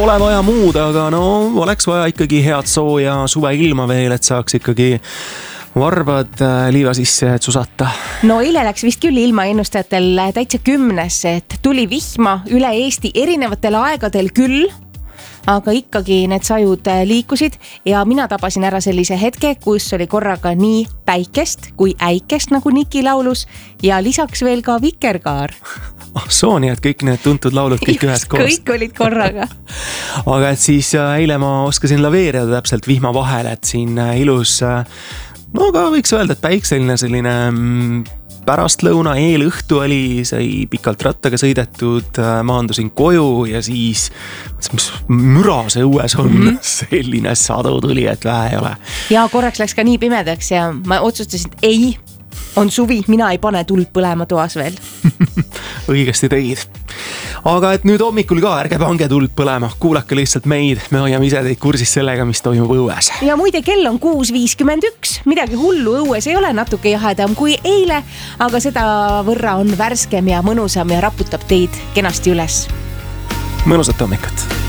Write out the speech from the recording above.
pole vaja muud, aga no oleks vaja ikkagi head sooja suve ilma veel, et saaks ikkagi varbad liiva sisse, et susata. No eile läks vist küll ilmaennustajatel täitsa 10, et tuli vihma üle Eesti erinevatel aegadel küll, aga ikkagi need sajud liikusid ja mina tabasin ära sellise hetke, kus oli korraga nii päikest kui äikest, nagu Niki laulus ja lisaks veel ka vikerkaar. Soo, nii et kõik need tuntud laulud kõik ühes koos. Kõik olid korraga. Aga et siis eile ma oskasin laveerida täpselt vihma vahel, et siin ilus, no ka võiks öelda, et päikseline selline pärastlõuna, eelõhtu oli, sai pikalt rattaga sõidetud, maandusin koju ja siis mis müra see õues on, selline sadu tuli, et vähe ei ole. Ja korraks läks ka nii pimedaks ja ma otsustasin, et ei, on suvi, mina ei pane tuld põlema toas veel. Õigesti tegid. Aga et nüüd hommikul ka ärge pange tuld põlema, kuulake lihtsalt meid, me hoiame ise teid kursis sellega, mis toimub õues. Ja muide, kell on 6:51, midagi hullu õues ei ole, natuke jahedam kui eile, aga seda võrra on värskem ja mõnusam ja raputab teid kenasti üles. Mõnusat hommikut!